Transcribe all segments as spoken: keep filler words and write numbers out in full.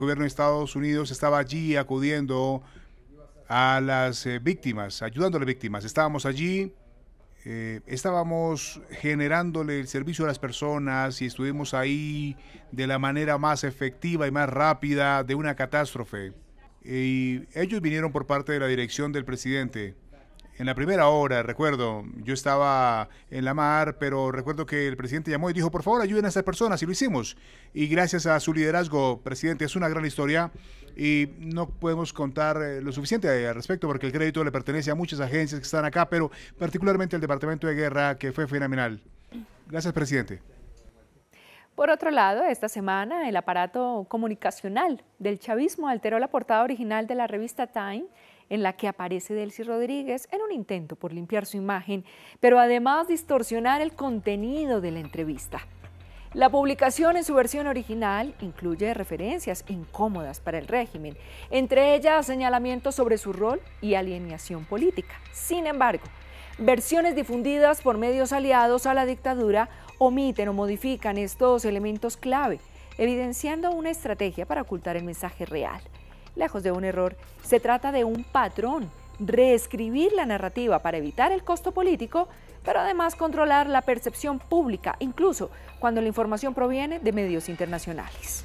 gobierno de Estados Unidos estaba allí acudiendo a las eh, víctimas, ayudando a las víctimas. Estábamos allí, eh, estábamos generándole el servicio a las personas y estuvimos ahí de la manera más efectiva y más rápida de una catástrofe. Y ellos vinieron por parte de la dirección del presidente. En la primera hora, recuerdo, yo estaba en la mar, pero recuerdo que el presidente llamó y dijo, por favor, ayuden a estas personas, y lo hicimos. Y gracias a su liderazgo, presidente, es una gran historia y no podemos contar lo suficiente al respecto porque el crédito le pertenece a muchas agencias que están acá, pero particularmente al Departamento de Guerra, que fue fenomenal. Gracias, presidente. Por otro lado, esta semana el aparato comunicacional del chavismo alteró la portada original de la revista Time, en la que aparece Delcy Rodríguez en un intento por limpiar su imagen, pero además distorsionar el contenido de la entrevista. La publicación en su versión original incluye referencias incómodas para el régimen, entre ellas señalamientos sobre su rol y alienación política. Sin embargo, versiones difundidas por medios aliados a la dictadura omiten o modifican estos elementos clave, evidenciando una estrategia para ocultar el mensaje real. Lejos de un error, se trata de un patrón, reescribir la narrativa para evitar el costo político, pero además controlar la percepción pública, incluso cuando la información proviene de medios internacionales.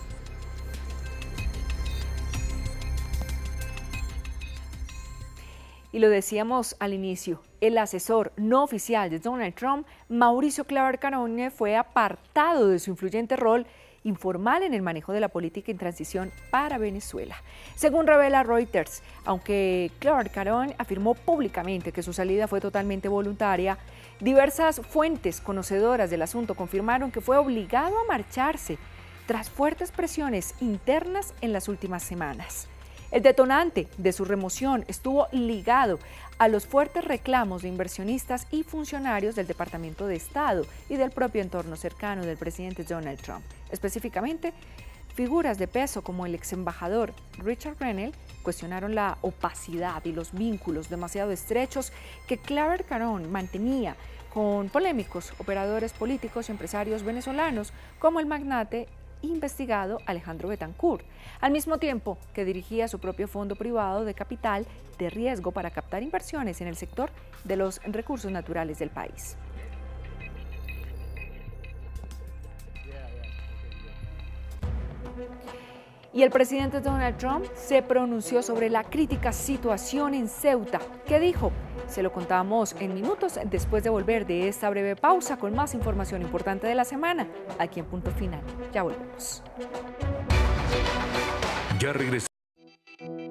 Y lo decíamos al inicio, el asesor no oficial de Donald Trump, Mauricio Claver-Carone, fue apartado de su influyente rol informal en el manejo de la política en transición para Venezuela. Según revela Reuters, aunque Claver-Carone afirmó públicamente que su salida fue totalmente voluntaria, diversas fuentes conocedoras del asunto confirmaron que fue obligado a marcharse tras fuertes presiones internas en las últimas semanas. El detonante de su remoción estuvo ligado a los fuertes reclamos de inversionistas y funcionarios del Departamento de Estado y del propio entorno cercano del presidente Donald Trump. Específicamente, figuras de peso como el ex embajador Richard Grenell cuestionaron la opacidad y los vínculos demasiado estrechos que Claver-Carone mantenía con polémicos operadores políticos y empresarios venezolanos como el magnate investigado Alejandro Betancourt, al mismo tiempo que dirigía su propio fondo privado de capital de riesgo para captar inversiones en el sector de los recursos naturales del país. Y el presidente Donald Trump se pronunció sobre la crítica situación en Ceuta. ¿Qué dijo? Se lo contamos en minutos después de volver de esta breve pausa con más información importante de la semana, aquí en Punto Final. Ya volvemos. Ya regresamos.